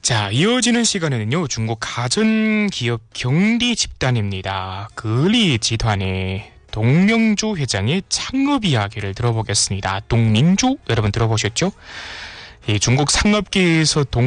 자, 이어지는 시간에는요, 중국 가전기업 경리 집단입니다. 거리集团의 동명주 회장의 창업 이야기를 들어보겠습니다. 동민주 여러분 들어보셨죠? 이 중국 상업계에서